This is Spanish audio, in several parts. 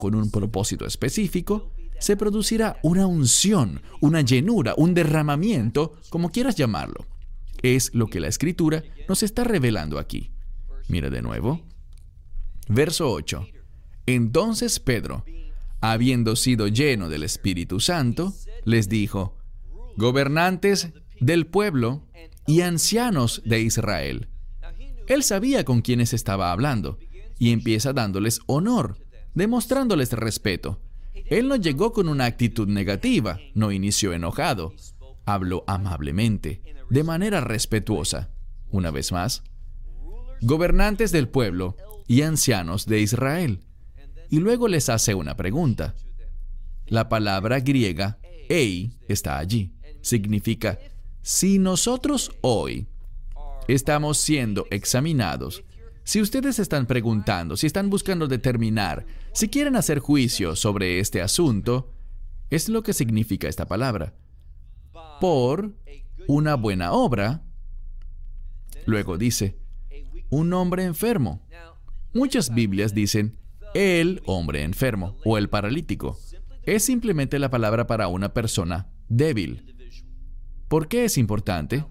con un propósito específico, se producirá una unción, una llenura, un derramamiento, como quieras llamarlo. Es lo que la Escritura nos está revelando aquí. Mira de nuevo. Verso 8. Entonces Pedro, habiendo sido lleno del Espíritu Santo, les dijo: gobernantes del pueblo y ancianos de Israel. Él sabía con quiénes estaba hablando y empieza dándoles honor, demostrándoles respeto. Él no llegó con una actitud negativa, no inició enojado. Habló amablemente, de manera respetuosa. Una vez más, gobernantes del pueblo y ancianos de Israel. Y luego les hace una pregunta. La palabra griega, ei, está allí. Significa, si nosotros hoy estamos siendo examinados, si ustedes están preguntando, si están buscando determinar, si quieren hacer juicio sobre este asunto, es lo que significa esta palabra. Por una buena obra, luego dice, un hombre enfermo. Muchas Biblias dicen, el hombre enfermo o el paralítico. Es simplemente la palabra para una persona débil. ¿Por qué es importante?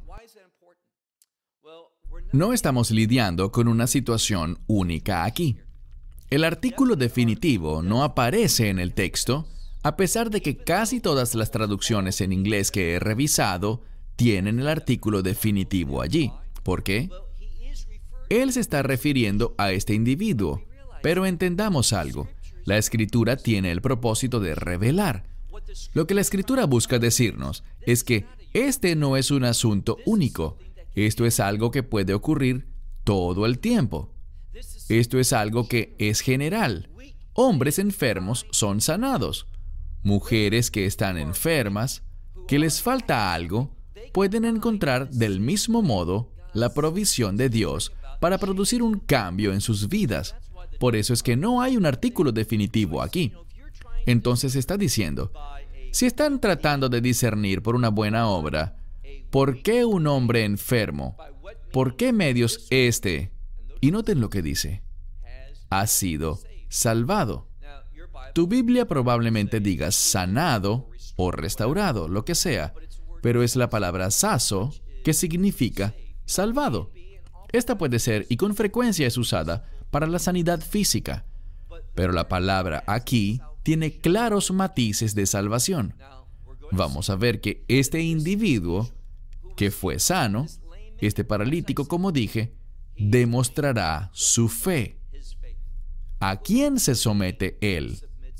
No estamos lidiando con una situación única aquí. El artículo definitivo no aparece en el texto, a pesar de que casi todas las traducciones en inglés que he revisado tienen el artículo definitivo allí. ¿Por qué? Él se está refiriendo a este individuo, pero entendamos algo. La Escritura tiene el propósito de revelar. Lo que la Escritura busca decirnos es que este no es un asunto único. Esto es algo que puede ocurrir todo el tiempo. Esto es algo que es general. Hombres enfermos son sanados. Mujeres que están enfermas, que les falta algo, pueden encontrar del mismo modo la provisión de Dios para producir un cambio en sus vidas. Por eso es que no hay un artículo definitivo aquí. Entonces está diciendo, si están tratando de discernir por una buena obra, ¿por qué un hombre enfermo? ¿Por qué medios este? Y noten lo que dice, ha sido salvado. Tu Biblia probablemente diga sanado o restaurado, lo que sea, pero es la palabra saso que significa salvado. Esta puede ser y con frecuencia es usada para la sanidad física, pero la palabra aquí tiene claros matices de salvación. Vamos a ver que este individuo que fue sano, este paralítico, como dije, demostrará su fe. ¿A quién se somete él?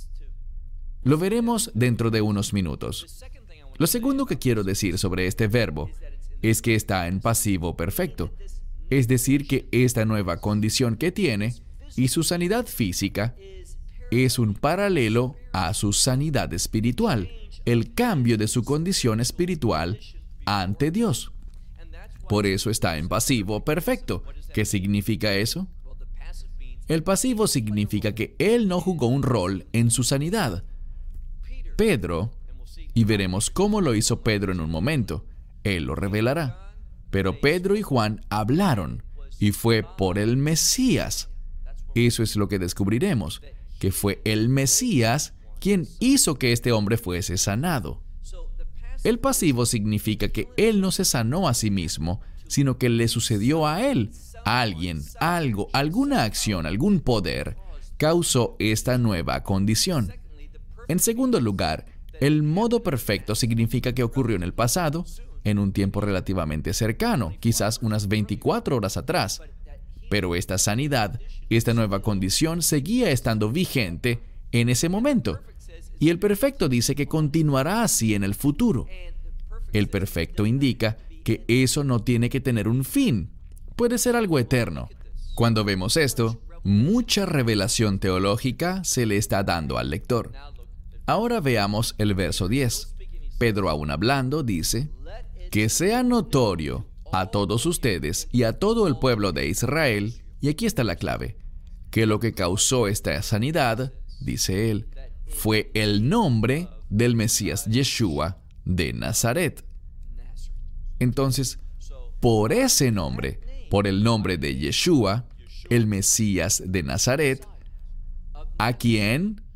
Lo veremos dentro de unos minutos. Lo segundo que quiero decir sobre este verbo es que está en pasivo perfecto. Es decir, que esta nueva condición que tiene y su sanidad física es un paralelo a su sanidad espiritual, el cambio de su condición espiritual ante Dios. Por eso está en pasivo perfecto. ¿Qué significa eso? El pasivo significa que él no jugó un rol en su sanidad. Pedro, y veremos cómo lo hizo Pedro en un momento, él lo revelará. Pero Pedro y Juan hablaron, y fue por el Mesías. Eso es lo que descubriremos, que fue el Mesías quien hizo que este hombre fuese sanado. El pasivo significa que él no se sanó a sí mismo, sino que le sucedió a él. Alguien, algo, alguna acción, algún poder causó esta nueva condición. En segundo lugar, el modo perfecto significa que ocurrió en el pasado, en un tiempo relativamente cercano, quizás unas 24 horas atrás. Pero esta sanidad, esta nueva condición seguía estando vigente en ese momento. Y el perfecto dice que continuará así en el futuro. El perfecto indica que eso no tiene que tener un fin. Puede ser algo eterno. Cuando vemos esto, mucha revelación teológica se le está dando al lector. Ahora veamos el verso 10. Pedro, aún hablando, dice, que sea notorio a todos ustedes y a todo el pueblo de Israel, y aquí está la clave, que lo que causó esta sanidad, dice él, fue el nombre del Mesías Yeshua de Nazaret. Entonces, por ese nombre, por el nombre de Yeshua, el Mesías de Nazaret, a quien